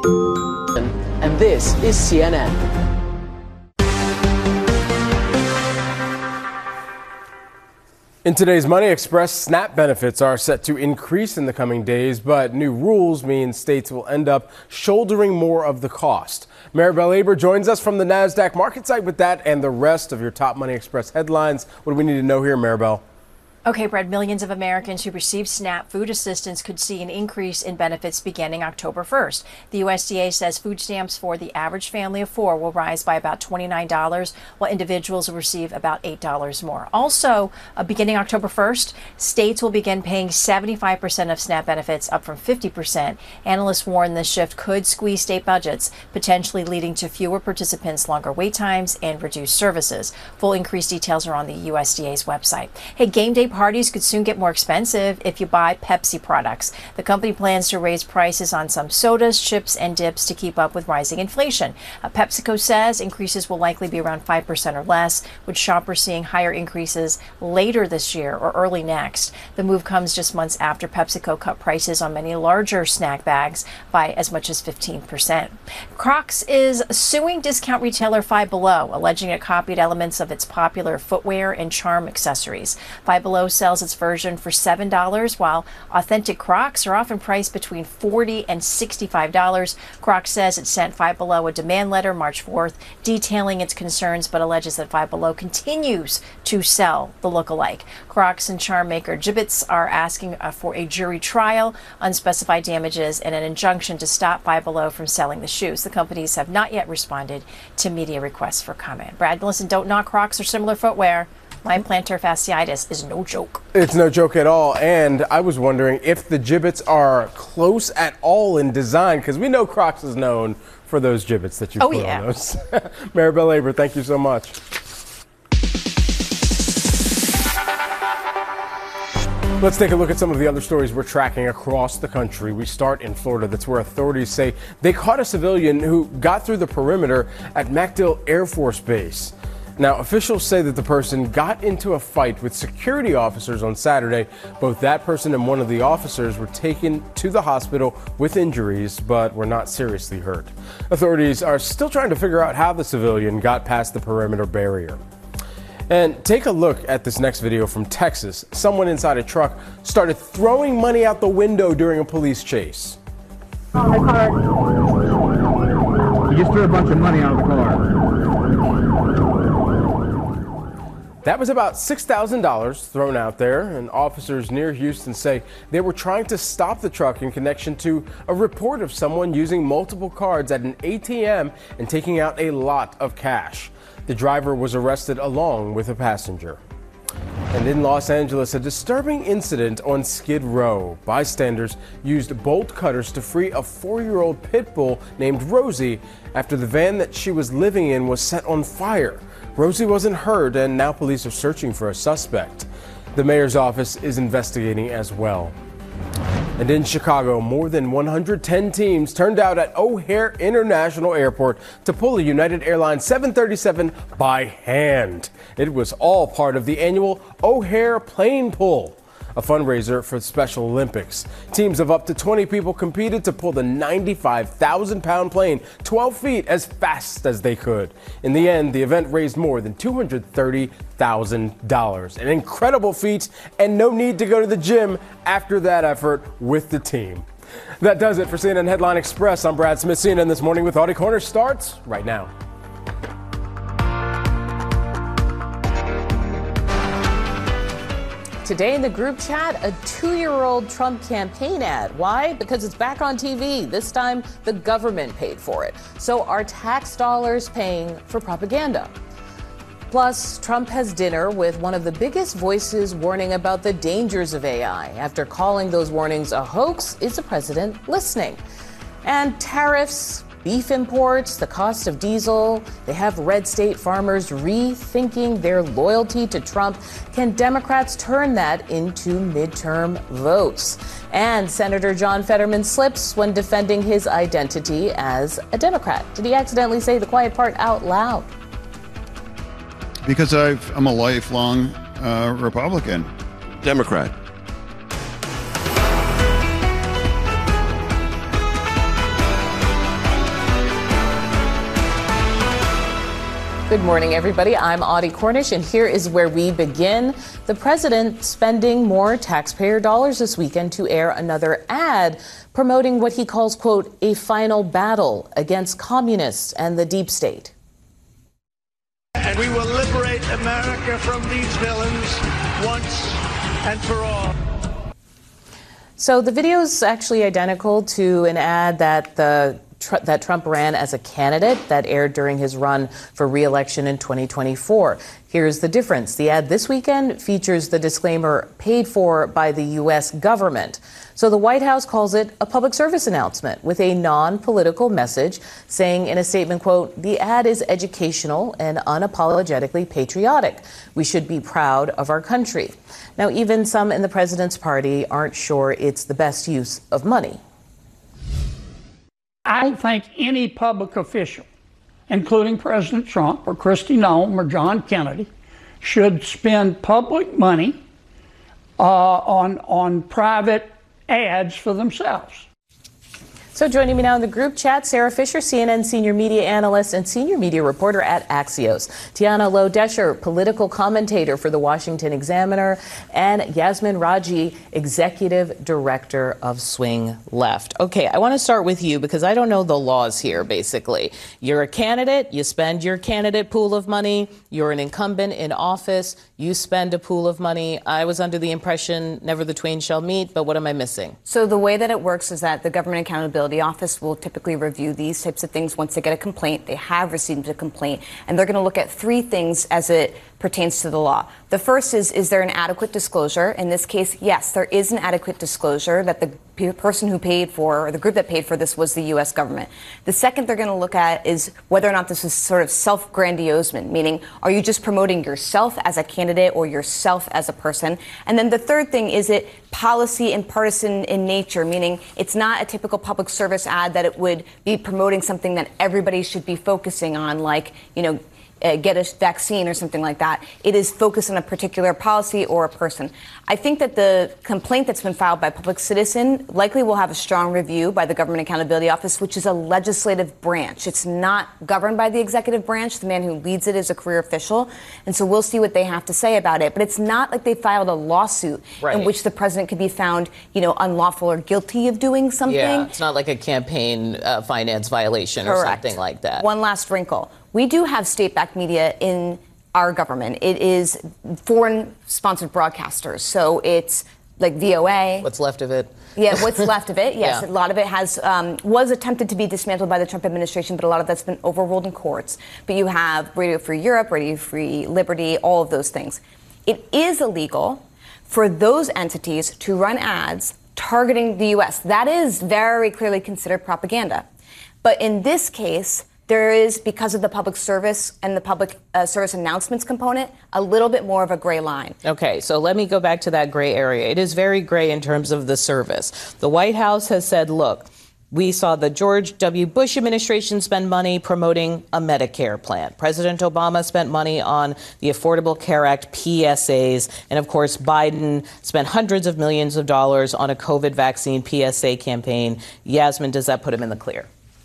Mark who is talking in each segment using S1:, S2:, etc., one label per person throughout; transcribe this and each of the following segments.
S1: And this is CNN.
S2: In today's Money Express, SNAP benefits are set to increase in the coming days, but new rules mean states will end up shouldering more of the cost. Maribel Aber joins us from the NASDAQ market site with that and the rest of your top Money Express headlines. What do we need to know here, Maribel?
S3: Okay, Brad, millions of Americans who receive SNAP food assistance could see an increase in benefits beginning October 1st. The USDA says food stamps for the average family of four will rise by about $29, while individuals will receive about $8 more. Also, beginning October 1st, states will begin paying 75% of SNAP benefits, up from 50%. Analysts warn this shift could squeeze state budgets, potentially leading to fewer participants, longer wait times, and reduced services. Full increase details are on the USDA's website. Hey, game day parties could soon get more expensive if you buy Pepsi products. The company plans to raise prices on some sodas, chips, and dips to keep up with rising inflation. PepsiCo says increases will likely be around 5% or less, with shoppers seeing higher increases later this year or early next. The move comes just months after PepsiCo cut prices on many larger snack bags by as much as 15%. Crocs is suing discount retailer Five Below, alleging it copied elements of its popular footwear and charm accessories. Five Below sells its version for $7, while authentic Crocs are often priced between $40 and $65. Crocs says it sent Five Below a demand letter March 4th detailing its concerns, but alleges that Five Below continues to sell the look-alike. Crocs and charm maker Jibbitz are asking for a jury trial, unspecified damages, and an injunction to stop Five Below from selling the shoes. The companies have not yet responded to media requests for comment. Brad, listen, don't knock Crocs or similar footwear. My plantar fasciitis is no joke.
S2: It's no joke at all. And I was wondering if the Jibbitz are close at all in design, because we know Crocs is known for those Jibbitz that you put on those. Maribel Aber, thank you so much. Let's take a look at some of the other stories we're tracking across the country. We start in Florida. That's where authorities say they caught a civilian who got through the perimeter at MacDill Air Force Base. Now, officials say that the person got into a fight with security officers on Saturday. Both that person and one of the officers were taken to the hospital with injuries, but were not seriously hurt. Authorities are still trying to figure out how the civilian got past the perimeter barrier. And take a look at this next video from Texas. Someone inside a truck started throwing money out the window during a police chase.
S4: He just threw a bunch of money out of the car.
S2: That was about $6,000 thrown out there, and officers near Houston say they were trying to stop the truck in connection to a report of someone using multiple cards at an ATM and taking out a lot of cash. The driver was arrested along with a passenger. And in Los Angeles, a disturbing incident on Skid Row. Bystanders used bolt cutters to free a 4-year-old pit bull named Rosie after the van that she was living in was set on fire. Rosie wasn't hurt, and now police are searching for a suspect. The mayor's office is investigating as well. And in Chicago, more than 110 teams turned out at O'Hare International Airport to pull a United Airlines 737 by hand. It was all part of the annual O'Hare Plane Pull, a fundraiser for the Special Olympics. Teams of up to 20 people competed to pull the 95,000-pound plane 12 feet as fast as they could. In the end, the event raised more than $230,000. An incredible feat, and no need to go to the gym after that effort with the team. That does it for CNN Headline Express. I'm Brad Smith. CNN This Morning with Audie Corner starts right now.
S5: Today in the group chat, a 2-year-old Trump campaign ad. Why? Because it's back on TV. This time, the government paid for it. So are tax dollars paying for propaganda? Plus, Trump has dinner with one of the biggest voices warning about the dangers of AI. After calling those warnings a hoax, is the president listening? And tariffs, beef imports, the cost of diesel, they have red state farmers rethinking their loyalty to Trump. Can Democrats turn that into midterm votes? And Senator John Fetterman slips when defending his identity as a Democrat. Did he accidentally say the quiet part out loud?
S6: Because I'm a lifelong Republican.
S7: Democrat.
S5: Good morning, everybody. I'm Audie Cornish, and here is where we begin. The president spending more taxpayer dollars this weekend to air another ad promoting what he calls, quote, a final battle against communists and the deep state.
S7: And we will liberate America from these villains once and for all.
S5: So the video is actually identical to an ad that Trump ran as a candidate that aired during his run for re-election in 2024. Here's the difference. The ad this weekend features the disclaimer paid for by the U.S. government. So the White House calls it a public service announcement with a non-political message saying in a statement, quote, the ad is educational and unapologetically patriotic. We should be proud of our country. Now, even some in the president's party aren't sure it's the best use of money.
S8: I don't think any public official, including President Trump or Kristi Noem or John Kennedy, should spend public money on private ads for themselves.
S5: So joining me now in the group chat, Sarah Fisher, CNN senior media analyst and senior media reporter at Axios, Tiana Low-Desher, political commentator for the Washington Examiner, and Yasmin Raji, executive director of Swing Left. Okay, I want to start with you because I don't know the laws here, basically. You're a candidate, you spend your candidate pool of money, you're an incumbent in office, you spend a pool of money. I was under the impression never the twain shall meet, but what am I missing?
S9: So the way that it works is that the Government Accountability Office will typically review these types of things once they get a complaint. They have received a complaint, and they're going to look at three things as it pertains to the law. The first is there an adequate disclosure? In this case, yes, there is an adequate disclosure that the person who paid for, or the group that paid for this, was the U.S. government. The second they're going to look at is whether or not this is sort of self-grandiosement, meaning are you just promoting yourself as a candidate or yourself as a person? And then the third thing, is it policy and partisan in nature, meaning it's not a typical public service ad that it would be promoting something that everybody should be focusing on, like, you know, get a vaccine or something like that. It is focused on a particular policy or a person. I think that the complaint that's been filed by Public Citizen likely will have a strong review by the Government Accountability Office, which is a legislative branch. It's not governed by the executive branch. The man who leads it is a career official. And so we'll see what they have to say about it. But it's not like they filed a lawsuit in which the president could be found, you know, unlawful or guilty of doing something.
S5: Yeah, it's not like a campaign finance violation or something like that.
S9: One last wrinkle. We do have state-backed media in our government. It is foreign-sponsored broadcasters. So it's like VOA.
S5: What's left of it?
S9: Yeah, what's left of it, yes.
S5: Yeah.
S9: A lot of it was attempted to be dismantled by the Trump administration, but a lot of that's been overruled in courts. But you have Radio Free Europe, Radio Free Liberty, all of those things. It is illegal for those entities to run ads targeting the U.S. That is very clearly considered propaganda. But in this case, there is, because of the public service and the public service announcements component, a little bit more of a gray line.
S5: Okay, so let me go back to that gray area. It is very gray in terms of the service. The White House has said, look, we saw the George W. Bush administration spend money promoting a Medicare plan. President Obama spent money on the Affordable Care Act PSAs. And of course, Biden spent hundreds of millions of dollars on a COVID vaccine PSA campaign. Yasmin, does that put him in the clear?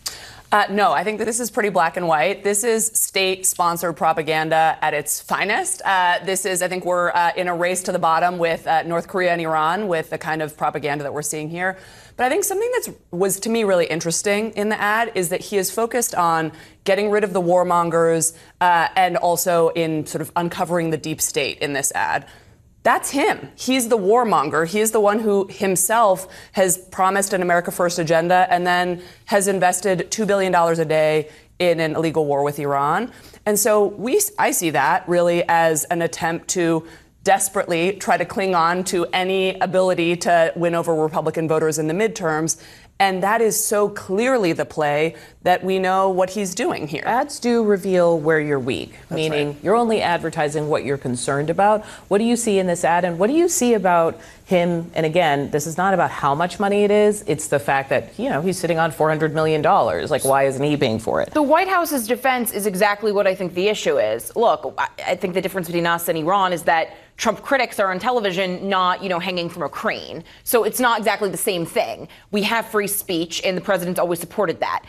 S10: No, I think that this is pretty black and white. This is state-sponsored propaganda at its finest. I think we're in a race to the bottom with North Korea and Iran with the kind of propaganda that we're seeing here. But I think something was to me really interesting in the ad is that he is focused on getting rid of the warmongers and also in sort of uncovering the deep state in this ad. That's him. He's the warmonger. He is the one who himself has promised an America First agenda and then has invested $2 billion a day in an illegal war with Iran. And so I see that really as an attempt to desperately try to cling on to any ability to win over Republican voters in the midterms. And that is so clearly the play that we know what he's doing here.
S5: Ads do reveal where you're weak, meaning you're only advertising what you're concerned about. What do you see in this ad, and what do you see about him? And again, this is not about how much money it is. It's the fact that, you know, he's sitting on $400 million. Like, why isn't he paying for it?
S11: The White House's defense is exactly what I think the issue is. Look, I think the difference between us and Iran is that Trump critics are on television, not, you know, hanging from a crane. So it's not exactly the same thing. We have free speech, and the president's always supported that.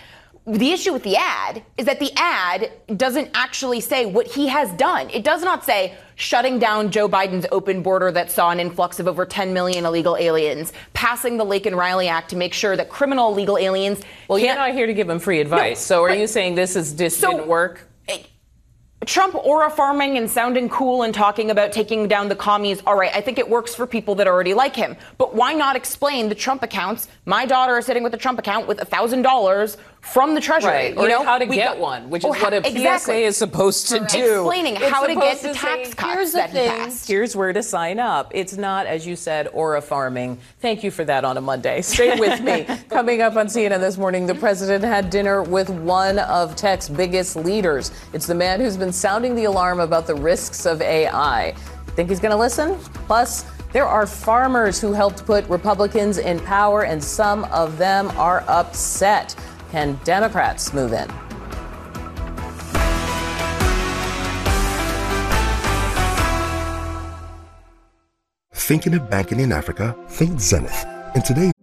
S11: the issue with the ad is that the ad doesn't actually say what he has done. It does not say shutting down Joe Biden's open border that saw an influx of over 10 million illegal aliens, passing the Laken Riley Act to make sure that criminal illegal aliens.
S5: Well, you're not here to give him free advice. So are you saying this didn't work?
S11: Trump aura farming and sounding cool and talking about taking down the commies, all right, I think it works for people that already like him. But why not explain the Trump accounts? My daughter is sitting with a Trump account with $1,000 from the Treasury.
S5: Right. Or how to get one, which is what a PSA is supposed to do.
S11: Explaining how to get the tax cuts that he passed.
S5: Here's where to sign up. It's not, as you said, aura farming. Thank you for that on a Monday. Stay with me. Coming up on CNN this morning, the president had dinner with one of tech's biggest leaders. It's the man who's been sounding the alarm about the risks of AI. Think he's going to listen? Plus, there are farmers who helped put Republicans in power, and some of them are upset. Can Democrats move in?
S12: Thinking of banking in Africa? Think Zenith. And today,